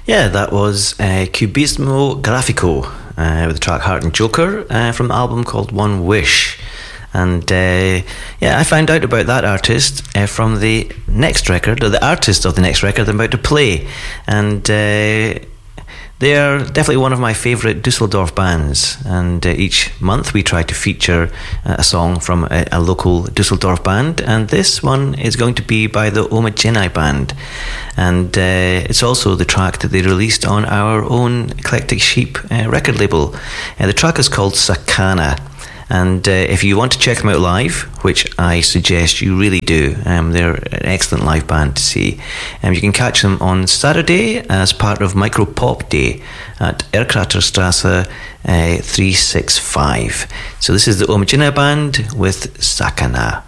Yeah, that was Cubismo Grafico with the track Heart and Joker from the album called One Wish. And I found out about that artist from the next record, or the artist of the next record I'm about to play. And they are definitely one of my favourite Dusseldorf bands, and each month we try to feature a song from a local Dusseldorf band, and this one is going to be by the Omogenai Band, and it's also the track that they released on our own Eclectic Sheep record label. The track is called Sakana. And if you want to check them out live, which I suggest you really do, they're an excellent live band to see. You can catch them on Saturday as part of Micro Pop Day at Erkraterstrasse 365. So this is the Omogenai Band with Sakana.